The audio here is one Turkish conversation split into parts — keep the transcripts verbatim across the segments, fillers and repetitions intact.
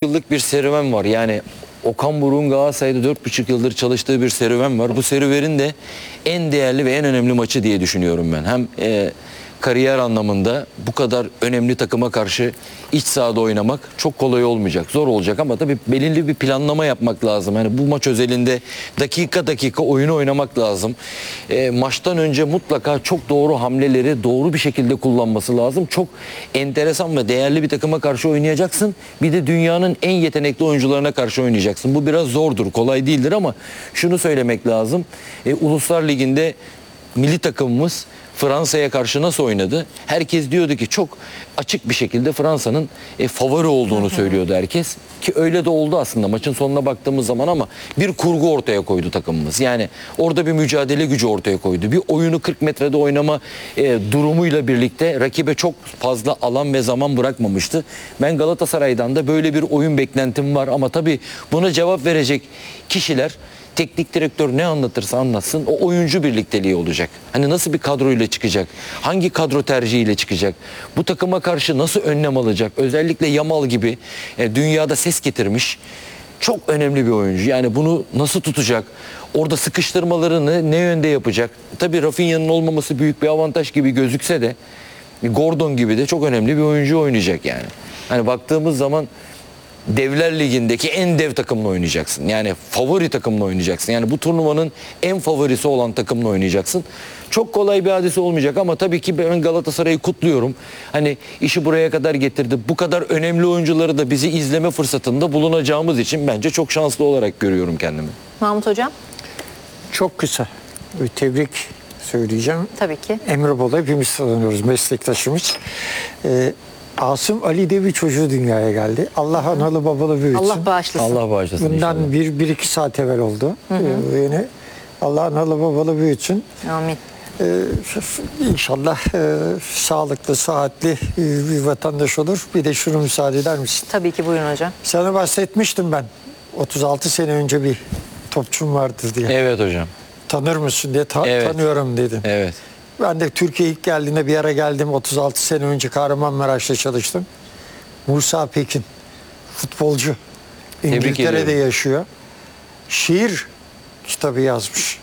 yıllık bir serüven var. Yani Okan Buruk'un Galatasaray'da dört buçuk yıldır çalıştığı bir serüven var. Bu serüvenin de en değerli ve en önemli maçı diye düşünüyorum ben. Hem e, kariyer anlamında bu kadar önemli takıma karşı iç sahada oynamak çok kolay olmayacak. Zor olacak ama tabii belirli bir planlama yapmak lazım. Yani bu maç özelinde dakika dakika oyunu oynamak lazım. E, maçtan önce mutlaka çok doğru hamleleri doğru bir şekilde kullanması lazım. Çok enteresan ve değerli bir takıma karşı oynayacaksın. Bir de dünyanın en yetenekli oyuncularına karşı oynayacaksın. Bu biraz zordur, kolay değildir ama şunu söylemek lazım. E, Uluslar Ligi'nde milli takımımız Fransa'ya karşı nasıl oynadı? Herkes diyordu ki çok açık bir şekilde Fransa'nın e, favori olduğunu söylüyordu herkes. Ki öyle de oldu aslında maçın sonuna baktığımız zaman ama bir kurgu ortaya koydu takımımız. Yani orada bir mücadele gücü ortaya koydu. Bir oyunu kırk metrede oynama e, durumuyla birlikte rakibe çok fazla alan ve zaman bırakmamıştı. Ben Galatasaray'dan da böyle bir oyun beklentim var ama tabii buna cevap verecek kişiler, teknik direktör ne anlatırsa anlatsın o oyuncu birlikteliği olacak. Hani nasıl bir kadroyla çıkacak? Hangi kadro tercihiyle çıkacak? Bu takıma karşı nasıl önlem alacak? Özellikle Yamal gibi e, dünyada ses getirmiş çok önemli bir oyuncu. Yani bunu nasıl tutacak? Orada sıkıştırmalarını ne yönde yapacak? Tabii Rafinha'nın olmaması büyük bir avantaj gibi gözükse de Gordon gibi de çok önemli bir oyuncu oynayacak yani. Hani baktığımız zaman Devler Ligi'ndeki en dev takımla oynayacaksın. Yani favori takımla oynayacaksın. Yani bu turnuvanın en favorisi olan takımla oynayacaksın. Çok kolay bir hadise olmayacak ama tabii ki ben Galatasaray'ı kutluyorum. Hani işi buraya kadar getirdi. Bu kadar önemli oyuncuları da bizi izleme fırsatında bulunacağımız için bence çok şanslı olarak görüyorum kendimi. Mahmut Hocam? Çok kısa bir tebrik söyleyeceğim. Tabii ki. Emre Bol'u hepimiz tanıyoruz, meslektaşımız. Ee, Asım Ali diye bir çocuğu dünyaya geldi. Allah analı babalı büyütsün. Allah bağışlasın. Allah bağışlasın Bundan inşallah. bir, bir iki saat evvel oldu. Hı hı. Ee, yine Allah analı babalı büyütsün. Amin. Ee, inşallah e, sağlıklı, sıhhatli e, bir vatandaş olur. Bir de şunu müsaade eder misin? Tabii ki, buyurun hocam. Sana bahsetmiştim ben. otuz altı sene önce bir topçum vardır diye. Evet hocam. Tanır mısın diye ta- Evet. tanıyorum dedim. Evet. Ben de Türkiye ilk geldiğinde bir ara geldim. otuz altı sene önce Kahramanmaraş'ta çalıştım. Musa Pekin, futbolcu. İngiltere'de ediyorum. yaşıyor. Şiir kitabı yazmış.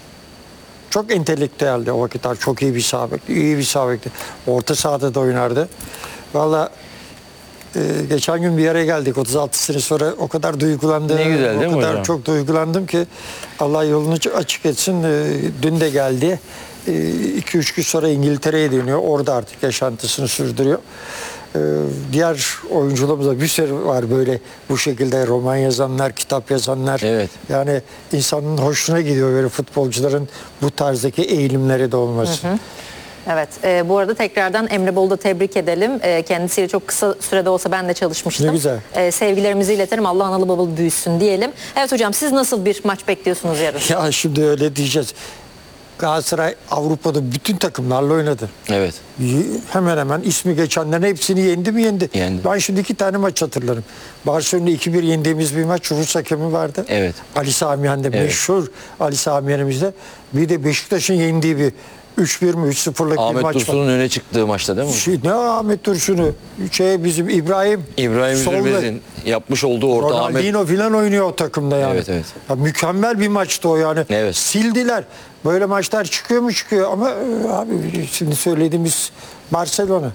Çok entelektüeldi o vakitler. Çok iyi bir sağ bekti. İyi bir sağ bekti. Orta sahada da oynardı. Valla e, geçen gün bir yere geldik. otuz altı sene sonra o kadar duygulandım. Ne güzel değil o mi kadar hocam? çok duygulandım ki Allah yolunu açık etsin. E, dün de geldi. iki üç gün sonra İngiltere'ye dönüyor. Orada artık yaşantısını sürdürüyor. Ee, diğer oyuncularımızda bir sürü var böyle bu şekilde roman yazanlar, kitap yazanlar. Evet. Yani insanın hoşuna gidiyor böyle futbolcuların bu tarzdaki eğilimleri de olması. Hı hı. Evet, e, bu arada tekrardan Emre Bol'u da tebrik edelim. E, kendisiyle çok kısa sürede olsa ben de çalışmıştım. Ne güzel. E, sevgilerimizi iletelim, Allah analı babalı büyüsün diyelim. Evet hocam, siz nasıl bir maç bekliyorsunuz yarın? Ya şimdi öyle diyeceğiz. Galatasaray Avrupa'da bütün takımlarla oynadı. Evet. Hemen hemen ismi geçenlerin hepsini yendi mi yendi. Yendi. Ben şimdi iki tane maç hatırlarım. Barcelona iki bir yendiğimiz bir maç Rus hakemi vardı. Evet. Ali Sami Yen'de Evet. meşhur Ali Sami Yen'imizde. Bir de Beşiktaş'ın yendiği bir üç bir mi üç sıfırlık bir Ahmet maç Dursun'un var. öne çıktığı maçta değil mi? Şey, ne Ahmet Dursun'u? Şey bizim İbrahim. İbrahim solda. Üzülmez'in yapmış olduğu orta Ahmet. Ronaldinho filan oynuyor o takımda yani. Evet, evet. Ya mükemmel bir maçtı o yani. Evet. Sildiler. Böyle maçlar çıkıyor mu çıkıyor ama e, abi şimdi söylediğimiz Barcelona.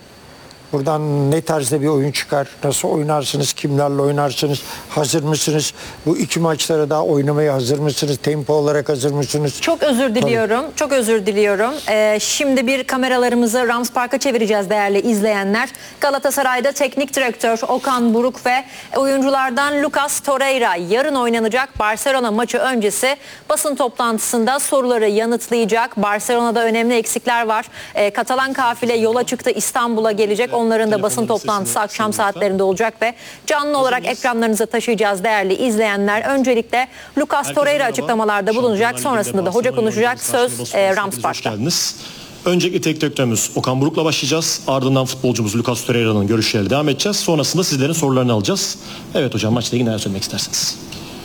Buradan ne tarzda bir oyun çıkar? Nasıl oynarsınız? Kimlerle oynarsınız? Hazır mısınız? Bu iki maçlara daha oynamaya hazır mısınız? Tempo olarak hazır mısınız? Çok özür diliyorum. Çok özür diliyorum. Ee, şimdi bir kameralarımızı Rams Park'a çevireceğiz değerli izleyenler. Galatasaray'da teknik direktör Okan Buruk ve oyunculardan Lucas Torreira yarın oynanacak Barcelona maçı öncesi basın toplantısında soruları yanıtlayacak. Barcelona'da önemli eksikler var. Ee, Katalan kafile yola çıktı, İstanbul'a gelecek. Onların da basın toplantısı akşam saatlerinde olacak ve canlı olarak ekranlarınıza taşıyacağız değerli izleyenler. Öncelikle Lucas Torreira açıklamalarda bulunacak. Sonrasında da hoca konuşacak. Söz e, Rams Park'ta. Öncelikle teknik direktörümüz Okan Buruk'la başlayacağız. Ardından futbolcumuz Lucas Torreira'nın görüşleriyle devam edeceğiz. Sonrasında sizlerin sorularını alacağız. Evet hocam, maçla ilgili neler söylemek istersiniz?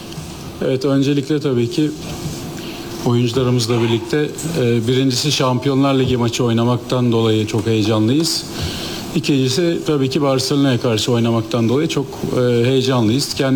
Evet, öncelikle tabii ki oyuncularımızla birlikte e, birincisi Şampiyonlar Ligi maçı oynamaktan dolayı çok heyecanlıyız. İkincisi tabii ki Barcelona'ya karşı oynamaktan dolayı çok e, heyecanlıyız. Kendi